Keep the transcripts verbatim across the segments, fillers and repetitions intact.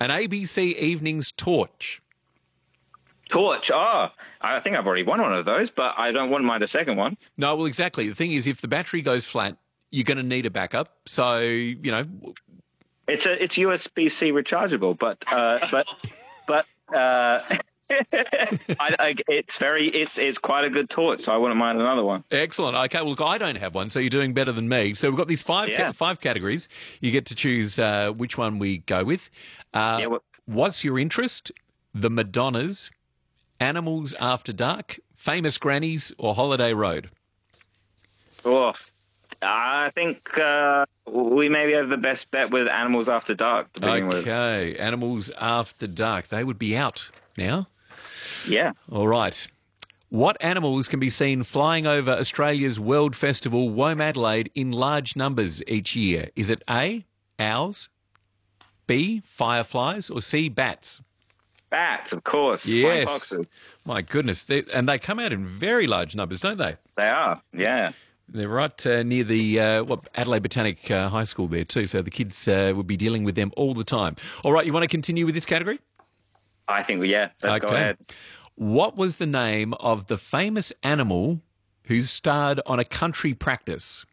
An A B C Evenings torch. Torch. Oh, I think I've already won one of those, but I don't want mind a second one. No, well, exactly. The thing is, if the battery goes flat, you're going to need a backup. So, you know... It's a it's U S B C rechargeable, but uh, but but uh, I, I, it's very it's it's quite a good torch, so I wouldn't mind another one. Excellent. Okay, well, look, I don't have one, so you're doing better than me. So we've got these five Yeah. ca- five categories. You get to choose uh, which one we go with. Uh, Yeah, well- what's your interest? The Madonnas, Animals After Dark, Famous Grannies, or Holiday Road? Oh, I think uh, we maybe have the best bet with Animals After Dark to begin with. Okay, Animals After Dark. They would be out now. Yeah. All right. What animals can be seen flying over Australia's World Festival, Womadelaide, in large numbers each year? Is it A, owls, B, fireflies, or C, bats? Bats, of course. Flying Yes. foxes. My goodness. They, and they come out in very large numbers, don't they? They are, yeah. They're right uh, near the uh, what, Adelaide Botanic uh, High School there too, so the kids uh, would be dealing with them all the time. All right, you want to continue with this category? I think, yeah, let's go ahead. What was the name of the famous animal who starred on A Country Practice?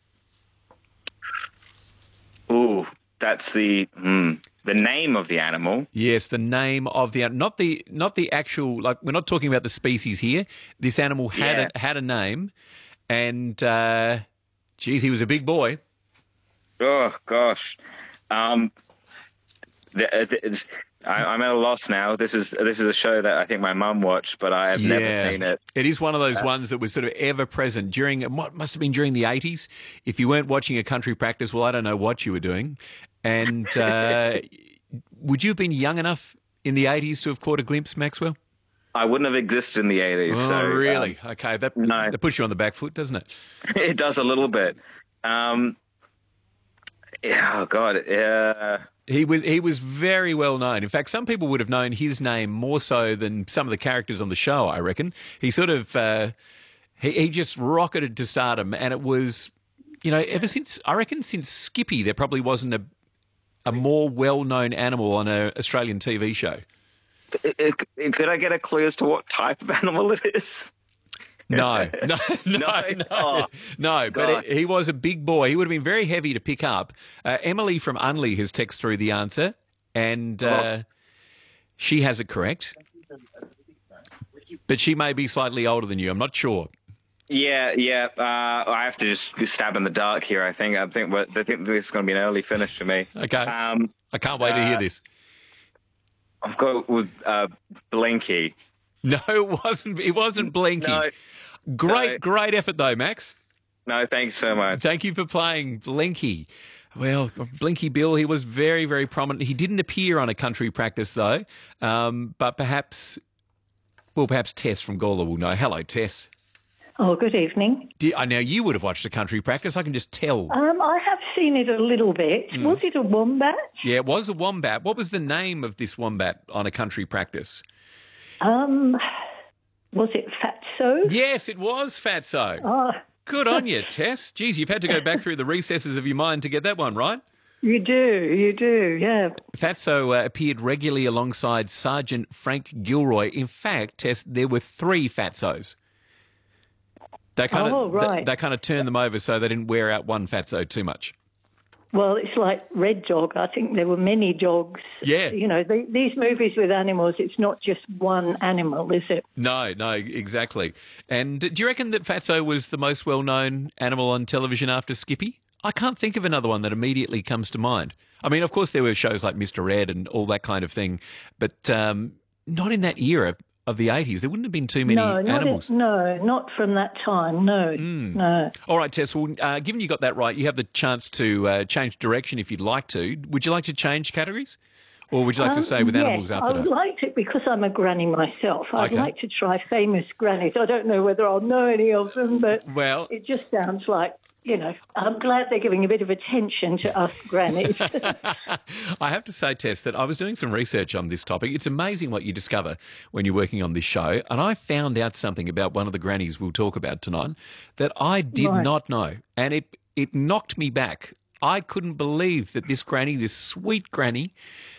Ooh, that's the hmm, the name of the animal. Yes, the name of the not the not the actual, like, we're not talking about the species here. This animal had Yeah. a, had a name, and uh, geez, he was a big boy. Oh gosh, um, the, uh, the, I, I'm at a loss now. This is this is a show that I think my mum watched, but I have never seen it. It is one of those ones that was sort of ever present during what must have been during the eighties. If you weren't watching A Country Practice, well, I don't know what you were doing. And uh, would you have been young enough in the eighties to have caught a glimpse, Maxwell? I wouldn't have existed in the eighties. Oh, so, really? Okay, that no. that puts you on the back foot, doesn't it? Um, it does a little bit. Um, yeah, oh God. Uh, He was he was very well known. In fact, some people would have known his name more so than some of the characters on the show, I reckon. He sort of uh, he he just rocketed to stardom, and it was, you know, ever since, I reckon since Skippy, there probably wasn't a a more well-known animal on an Australian T V show. it, it, could I get a clue as to what type of animal it is? No, no, no, No? no, Oh, no. But God. he, he was a big boy. He would have been very heavy to pick up. Uh, Emily from Unley has texted through the answer, and uh, she has it correct. But she may be slightly older than you. I'm not sure. Yeah, yeah. Uh, I have to just stab in the dark here. I think. I think. I think this is going to be an early finish for me. Okay. Um, I can't wait to hear uh, this. I've got with uh, Blinky. No, it wasn't. It wasn't Blinky. No, great, no. great effort though, Max. no. Thanks so much. Thank you for playing Blinky. Well, Blinky Bill, he was very, very prominent. He didn't appear on A Country Practice though, um, but perhaps, well, perhaps Tess from Gawler will know. Hello, Tess. Oh, good evening. Do, I know you would have watched A Country Practice. I can just tell. Um, I have seen it a little bit. Mm. Was it a wombat? Yeah, it was a wombat. What was the name of this wombat on A Country Practice? Um, was it Fatso? Yes, it was Fatso. Oh, Good on you, Tess. Geez, you've had to go back through the recesses of your mind to get that one right. you do, you do, yeah. Fatso uh, appeared regularly alongside Sergeant Frank Gilroy. In fact, Tess, there were three Fatsos. They kind of Oh, right. they, they kind of turned them over so they didn't wear out one Fatso too much. Well, it's like Red Dog. I think there were many dogs. Yeah. You know, the, these movies with animals, it's not just one animal, is it? No, no, exactly. And do you reckon that Fatso was the most well-known animal on television after Skippy? I can't think of another one that immediately comes to mind. I mean, of course, there were shows like Mister Ed and all that kind of thing, but um, not in that era of the eighties. There wouldn't have been too many no, not animals. in- no, not from that time, no, no. All right, Tess, well, uh, given you got that right, you have the chance to uh, change direction if you'd like to. Would you like to change categories? Or would you like to Um, stay with yes, animals after I would that? like to, because I'm a granny myself, I'd Okay. like to try famous grannies. I don't know whether I'll know any of them, but Well- it just sounds like, you know, I'm glad they're giving a bit of attention to us grannies. I have to say, Tess, that I was doing some research on this topic. It's amazing what you discover when you're working on this show. And I found out something about one of the grannies we'll talk about tonight that I did Right. not know. And it, it knocked me back. I couldn't believe that this granny, this sweet granny,